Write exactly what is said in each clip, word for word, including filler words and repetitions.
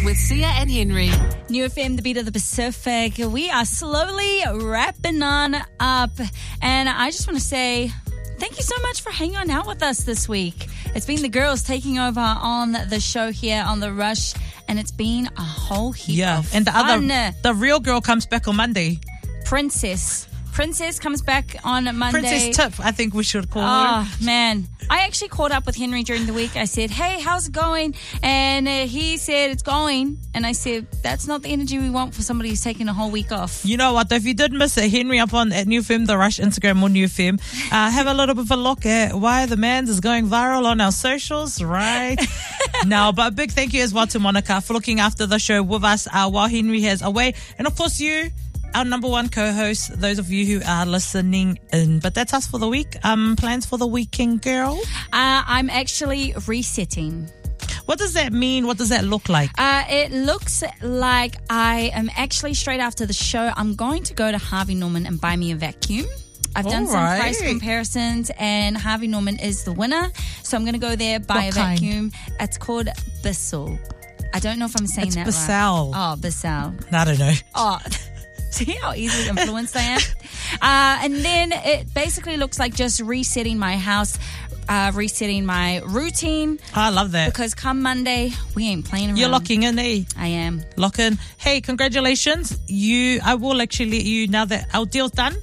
with Sia and Henry. New F M, the beat of the Pacific. We are slowly wrapping on up. And I just want to say thank you so much for hanging out with us this week. It's been the girls taking over on the show here on The Rush. And it's been a whole heap yeah. of and the fun. other, the real girl comes back on Monday. Princess. Princess comes back on Monday. Princess Tip, I think we should call oh, her. Oh, man. I actually caught up with Henry during the week. I said, hey, how's it going? And uh, he said, it's going. And I said, that's not the energy we want for somebody who's taking a whole week off. You know what, though? If you did miss it, Henry up on at New F M, The Rush, Instagram or New F M, uh, have a little bit of a look at why the man's is going viral on our socials, right? No, but a big thank you as well to Monica for looking after the show with us uh, while Henry has away. And of course, you, our number one co-host, those of you who are listening in. But that's us for the week. Um, plans for the weekend, girl? Uh, I'm actually resetting. What does that mean? What does that look like? Uh, it looks like I am actually, straight after the show, I'm going to go to Harvey Norman and buy me a vacuum. I've done All some right. price comparisons, and Harvey Norman is the winner. So I'm going to go there, buy What a kind? vacuum. It's called Bissell. I don't know if I'm saying It's that Bissell. right. Oh, Bissell. I don't know. Oh, see how easily influenced I am? Uh, and then it basically looks like just resetting my house, uh, resetting my routine. I love that. Because come Monday, we ain't playing around. You're locking in, eh? I am. Lock in. Hey, congratulations. You, I will actually let you, now that our deal's done,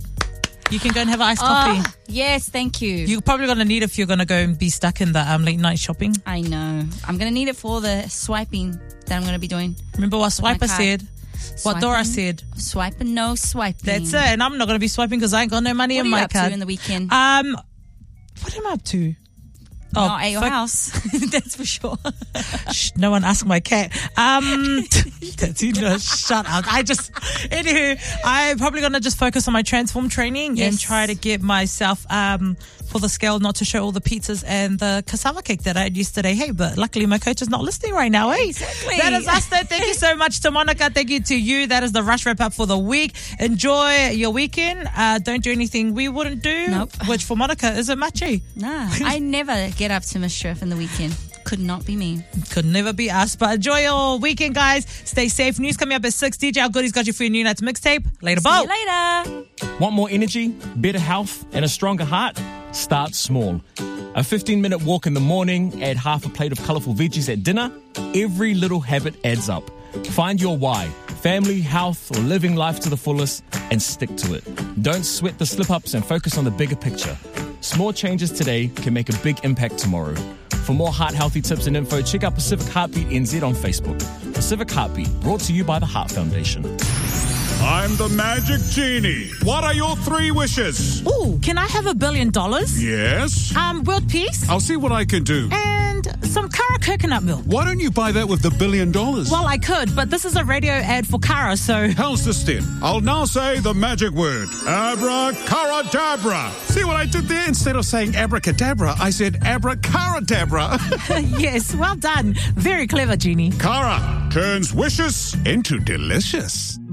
you can go and have an iced coffee. Oh, yes, thank you. You're probably going to need it if you're going to go and be stuck in the um, late night shopping. I know. I'm going to need it for the swiping that I'm going to be doing. Remember what my Swiper card. said? What Dora said? Swiping, no swiping. That's it. And I'm not going to be swiping because I ain't got no money What in are you my up card. to in the weekend? Um, what am I up to? Oh, Not at your fuck. house. That's for sure. Shh, no one asked my cat. Um, that's, you know, shut up. I just, anywho, I'm probably going to just focus on my transform training Yes. and try to get myself, um, for the scale not to show all the pizzas and the cassava cake that I had yesterday. Hey, but luckily my coach is not listening right now, eh? Exactly. That is us, though. Thank you so much to Monica. Thank you to you. That is the Rush wrap up for the week. Enjoy your weekend. Uh, don't do anything we wouldn't do. Nope. Which for Monica is a machi. Nah, I never get up to mischief in the weekend. Could not be me. Could never be us. But enjoy your weekend, guys. Stay safe. News coming up at six. D J Al Goodie's got you for your New Nights mixtape. Later, See Bo. you later. Want more energy, better health, and a stronger heart? Start small. A fifteen-minute walk in the morning, add half a plate of colourful veggies at dinner. Every little habit adds up. Find your why. Family, health, or living life to the fullest, and stick to it. Don't sweat the slip-ups and focus on the bigger picture. Small changes today can make a big impact tomorrow. For more heart-healthy tips and info, check out Pacific Heartbeat N Z on Facebook. Pacific Heartbeat, brought to you by the Heart Foundation. I'm the Magic Genie. What are your three wishes? Ooh, can I have a billion dollars? Yes? Um, world peace? I'll see what I can do. And some Cara coconut milk. Why don't you buy that with the billion dollars? Well, I could, but this is a radio ad for Cara, so... How's this then? I'll now say the magic word. Abracadabra. See what I did there? Instead of saying abracadabra, I said abracadabra. Yes, well done. Very clever, Genie. Cara turns wishes into delicious.